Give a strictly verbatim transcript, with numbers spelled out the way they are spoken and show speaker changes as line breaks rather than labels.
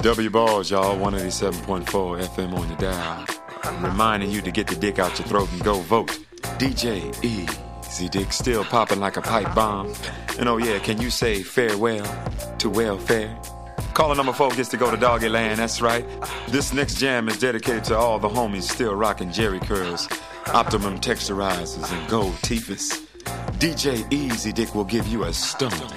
W Balls, y'all, one eighty-seven point four F M on your dial. I'm reminding you to get the dick out your throat and go vote. D J Easy Dick still popping like a pipe bomb. And oh yeah, can you say farewell to welfare? Caller number four gets to go to Doggy Land, that's right. This next jam is dedicated to all the homies still rocking Jerry curls, Optimum texturizers, and gold teethus. D J Easy Dick will give you a stone